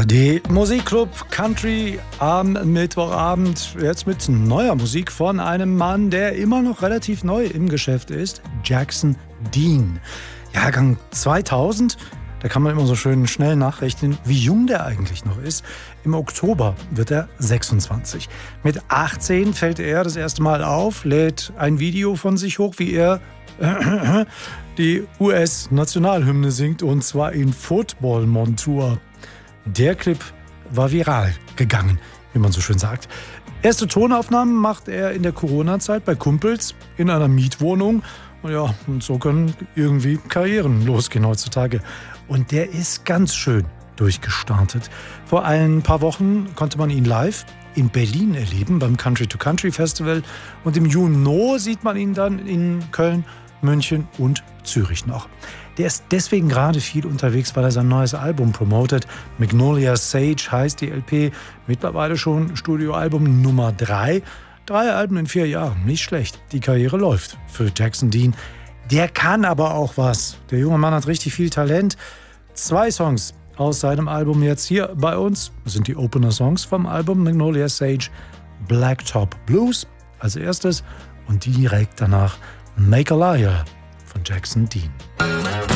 ARD Musikclub Country am Mittwochabend. Jetzt mit neuer Musik von einem Mann, der immer noch relativ neu im Geschäft ist. Jackson Dean. Jahrgang 2000. Da kann man immer so schön schnell nachrechnen, wie jung der eigentlich noch ist. Im Oktober wird er 26. Mit 18 fällt er das erste Mal auf, lädt ein Video von sich hoch, wie er die US-Nationalhymne singt, und zwar in Football-Montur. Der Clip war viral gegangen, wie man so schön sagt. Erste Tonaufnahmen macht er in der Corona-Zeit bei Kumpels in einer Mietwohnung. Und so können irgendwie Karrieren losgehen heutzutage. Und der ist ganz schön durchgestartet. Vor ein paar Wochen konnte man ihn live in Berlin erleben, beim Country to Country Festival. Und im Juni sieht man ihn dann in Köln, München und Zürich noch. Der ist deswegen gerade viel unterwegs, weil er sein neues Album promotet. Magnolia Sage heißt die LP. Mittlerweile schon Studioalbum Nummer 3. 3 Alben in 4 Jahren, nicht schlecht. Die Karriere läuft für Jackson Dean. Der kann aber auch was. Der junge Mann hat richtig viel Talent. 2 Songs aus seinem Album jetzt hier bei uns. Das sind die Opener-Songs vom Album Magnolia Sage. Blacktop Blues als erstes und direkt danach Make a Liar von Jackson Dean.